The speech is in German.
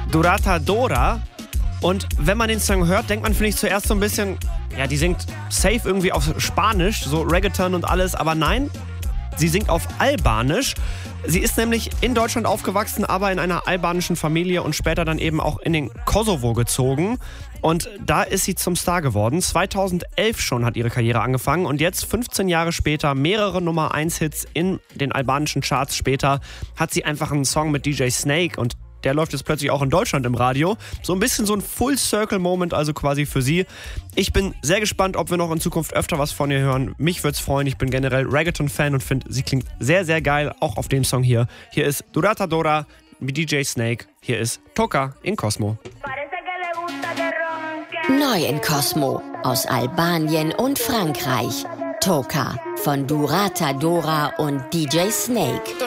Durata Dora. Und wenn man den Song hört, denkt man, finde ich, zuerst so ein bisschen, ja, die singt safe irgendwie auf Spanisch, so Reggaeton und alles, aber nein, sie singt auf Albanisch. Sie ist nämlich in Deutschland aufgewachsen, aber in einer albanischen Familie und später dann eben auch in den Kosovo gezogen. Und da ist sie zum Star geworden. 2011 schon hat ihre Karriere angefangen und jetzt, 15 Jahre später, mehrere Nummer-1-Hits in den albanischen Charts später, hat sie einfach einen Song mit DJ Snake und der läuft jetzt plötzlich auch in Deutschland im Radio. So ein bisschen so ein Full-Circle-Moment also quasi für sie. Ich bin sehr gespannt, ob wir noch in Zukunft öfter was von ihr hören. Mich würde es freuen. Ich bin generell Reggaeton-Fan und finde, sie klingt sehr, sehr geil, auch auf dem Song hier. Hier ist Durata Dora mit DJ Snake. Hier ist Toka in Cosmo. Neu in Cosmo aus Albanien und Frankreich. Toka von Durata Dora und DJ Snake.